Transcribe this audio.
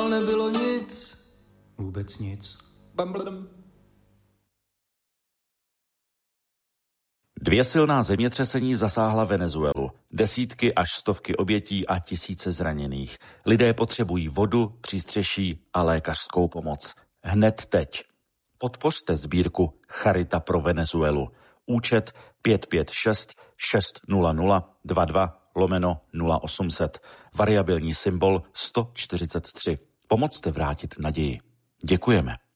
dál nebylo nic. Vůbec nic. Bambledum. 2 silná zemětřesení zasáhla Venezuelu. Desítky až stovky obětí a tisíce zraněných. Lidé potřebují vodu, přístřeší a lékařskou pomoc. Hned teď. Podpořte sbírku Charita pro Venezuelu. Účet 556 600 22/0800. Variabilní symbol 143. Pomozte vrátit naději. Děkujeme.